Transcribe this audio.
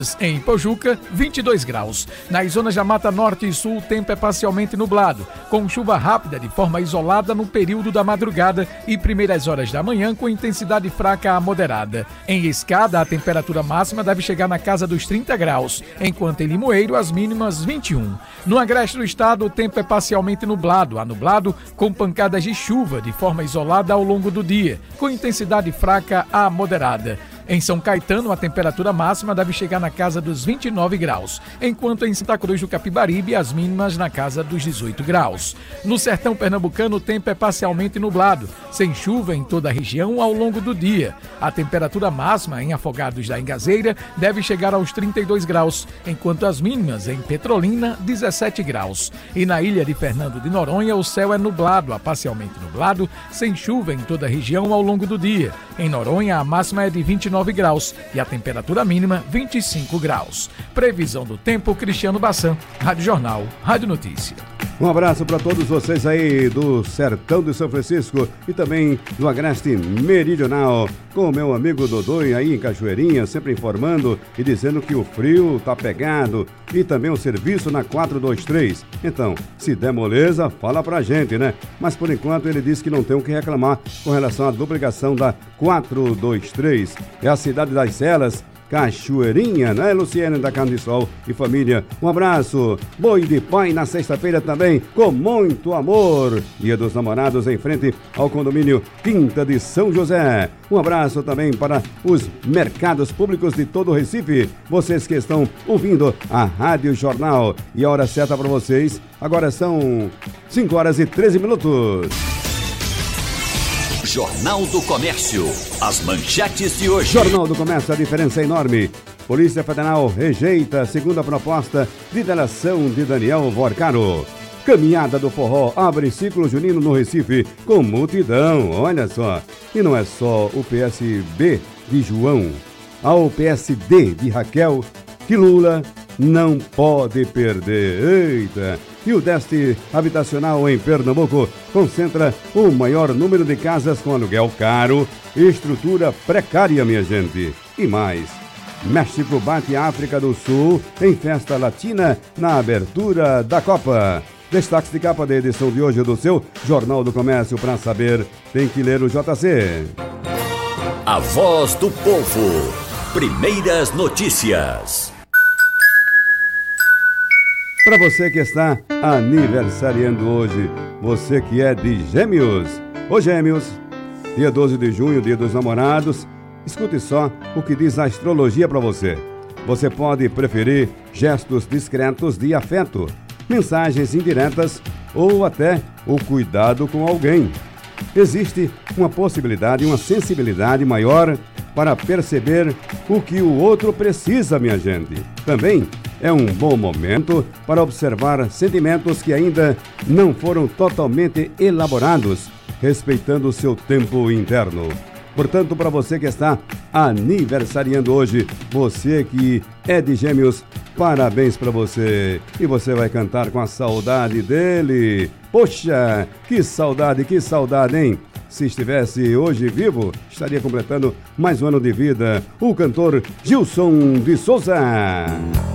Em Pojuca, 22 graus. Nas zonas da Mata Norte e Sul, o tempo é parcialmente nublado, com chuva rápida de forma isolada no período da madrugada e primeiras horas da manhã com intensidade fraca a moderada. Em Escada, a temperatura máxima deve chegar na casa dos 30 graus, enquanto em Limoeiro as mínimas 21. No agreste do estado, o tempo é parcialmente nublado a nublado, com pancadas de chuva de forma isolada ao longo do dia, com intensidade fraca a moderada. Em São Caetano, a temperatura máxima deve chegar na casa dos 29 graus, enquanto em Santa Cruz do Capibaribe, as mínimas na casa dos 18 graus. No sertão pernambucano, o tempo é parcialmente nublado, sem chuva em toda a região ao longo do dia. A temperatura máxima em Afogados da Engazeira deve chegar aos 32 graus, enquanto as mínimas em Petrolina, 17 graus. E na ilha de Fernando de Noronha, o céu é nublado a parcialmente nublado, sem chuva em toda a região ao longo do dia. Em Noronha, a máxima é de 29 graus e a temperatura mínima 25 graus. Previsão do tempo, Cristiano Bassan, Rádio Jornal, Rádio Notícia. Um abraço para todos vocês aí do Sertão de São Francisco e também do Agreste Meridional, com o meu amigo Dodô aí em Cachoeirinha, sempre informando e dizendo que o frio tá pegado e também o serviço na 423. Então, se der moleza, fala pra gente, né? Mas por enquanto ele disse que não tem o que reclamar com relação à duplicação da 423. É a cidade das Celas, Cachoeirinha, né, Luciene da Carne de Sol e família? Um abraço. Boi de Pai na sexta-feira também, com muito amor. Dia dos Namorados em frente ao condomínio Quinta de São José. Um abraço também para os mercados públicos de todo o Recife. Vocês que estão ouvindo a Rádio Jornal. E a hora certa para vocês, agora são 5 horas e 13 minutos. Jornal do Comércio. As manchetes de hoje. Jornal do Comércio, a diferença é enorme. Polícia Federal rejeita a segunda proposta de delação de Daniel Vorcaro. Caminhada do Forró abre ciclo junino no Recife com multidão, olha só. E não é só o PSB de João, há o PSD de Raquel, que Lula não pode perder. Eita! E o Deste Habitacional em Pernambuco concentra o maior número de casas com aluguel caro e estrutura precária, minha gente. E mais, México bate a África do Sul em festa latina na abertura da Copa. Destaques de capa da edição de hoje do seu Jornal do Comércio. Para saber, tem que ler o JC. A voz do povo. Primeiras notícias. Para você que está aniversariando hoje, você que é de Gêmeos. Ô Gêmeos, dia 12 de junho, dia dos namorados, escute só o que diz a astrologia para você. Você pode preferir gestos discretos de afeto, mensagens indiretas ou até o cuidado com alguém. Existe uma possibilidade, uma sensibilidade maior para perceber o que o outro precisa, minha gente. Também é um bom momento para observar sentimentos que ainda não foram totalmente elaborados, respeitando o seu tempo interno. Portanto, para você que está aniversariando hoje, você que é de Gêmeos, parabéns para você. E você vai cantar com a saudade dele. Poxa, que saudade, hein? Se estivesse hoje vivo, estaria completando mais um ano de vida. O cantor Gilson de Souza.